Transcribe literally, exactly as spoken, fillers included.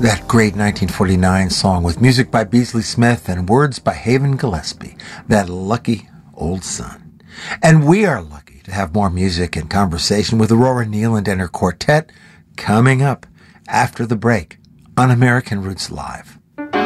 That great nineteen forty-nine song with music by Beasley Smith and words by Haven Gillespie, That Lucky Old Sun. And we are lucky to have more music and conversation with Aurora Nealand and her quartet coming up after the break on American Roots Live.